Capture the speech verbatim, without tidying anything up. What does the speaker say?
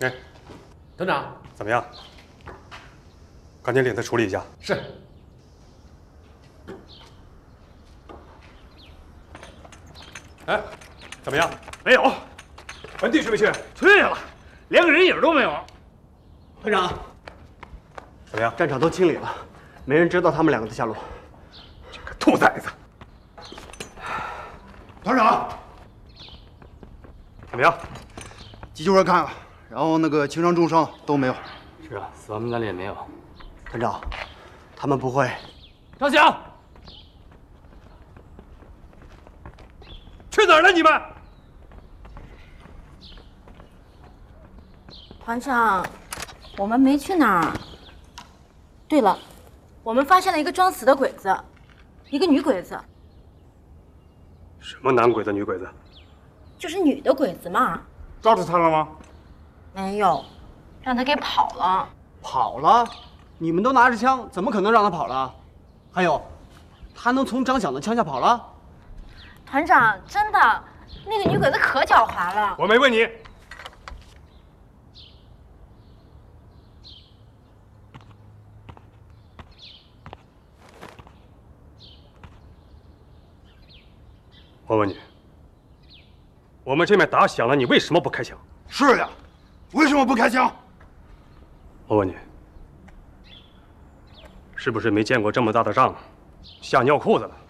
哎， 团长， 怎么样？赶紧领他处理一下。 是。 哎，怎么样？ 没有， 文弟去没去？ 去了，连个人影都没有。 团长， 怎么样？ 战场都清理了，没人知道他们两个的下落。 这个兔崽子！ 团长， 怎么样？ 急救人看了，然后那个轻伤、重伤都没有。 是啊，死亡名单里也没有。团长，他们不会。 张翔， 去哪儿了你们？ 团长，我们没去哪儿。对了，我们发现了一个装死的鬼子，一个女鬼子。 什么男鬼子、女鬼子？ 就是女的鬼子嘛。 抓住他了吗？ 没有，让他给跑了。 跑了？你们都拿着枪，怎么可能让他跑了？还有，他能从张响的枪下跑了？ 团长，真的，那个女鬼子可狡猾了。 我没问你。我问你，我们这边打响了，你为什么不开枪？ 是呀，为什么不开枪？ 我问你，是不是没见过这么大的仗，吓尿裤子了？